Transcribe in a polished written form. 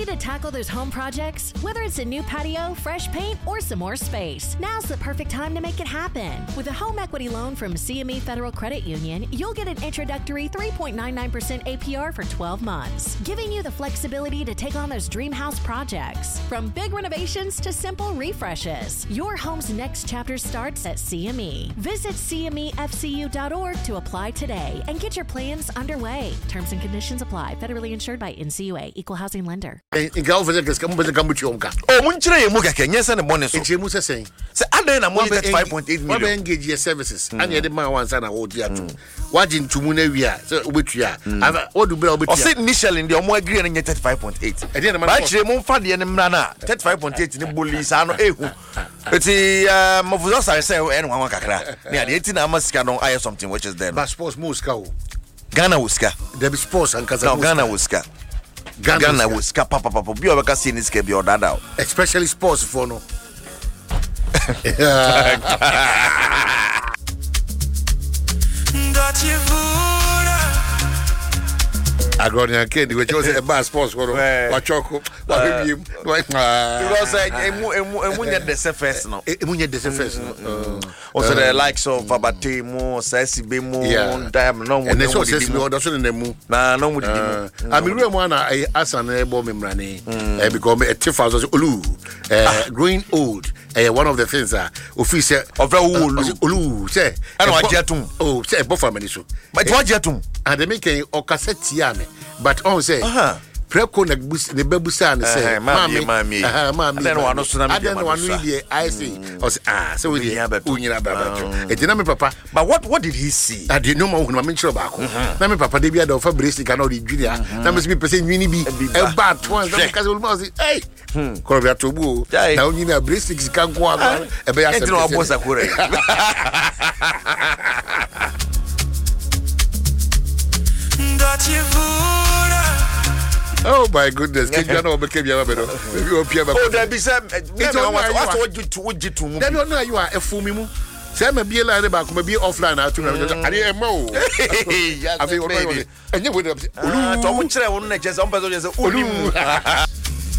Ready to tackle those home projects? Whether it's a new patio, fresh paint, or some more space, now's the perfect time to make it happen. With a home equity loan from CME Federal Credit Union, you'll get an introductory 3.99% APR for 12 months, giving you the flexibility to take on those dream house projects. From big renovations to simple refreshes, your home's next chapter starts at CME. Visit CMEFCU.org to apply today and get your plans underway. Terms and conditions apply. Federally insured by NCUA. Equal housing lender. In Galvez, come with the Gambuchonka. Oh, Munchre Muka, yes, and the bonus. And she must say, I then I'm 5.8 million. Engage your services. And you had the man once and I would year two. Watching to Munavia, so which year? What do Bill be? Or sit initially in the more green and 35.8. And then I'm actually more funny and Mrana, 35.8 in the bullies. I know, it's a Mofus, I say, and one Kakra. Near the 18 hours can I something which is there. But sports Moscow. Ghana Wuska. There be sports and Kazan. Ghana Wuska. Ghana Wuska, Papa, you ever seen this game, your dad out. Especially sports for no. I got a kid which was a bad sports for what chocolate. Because I the surface no. The surface. Also the likes of Abatemo, Sessibemo, Dam, no one. And they saw Sessi also in the moon. Nah, no one. I mean, I asked an airborne membrane because a tiff was Ulu, growing old. One of the things are official of Ulu, say, I know Jatum. Oh, say, Buffer Manisu. But what Jatum? And they make a cassette. But on say, Preco the Babusan say, Mammy, then one of I don't want to I see. So we have a Unia Baba. It didn't Papa. But what did he see? I didn't know when I mentioned about Nami Papa, they be a Fabrice cannot read Julia. That must be percent Unibi, a bad one because of Mousy. Hey, Corvia to Boo. Now you know, Bristics can't go on. A bear was a quarry. Oh my goodness! Can you know became your baby? Oh, there be some. What you to? Then you know you are a fumimu. Say me be like back, me be offline. I didn't know. I think maybe. And you would have. Ulu. Tom Chere won't just on person just Ulu.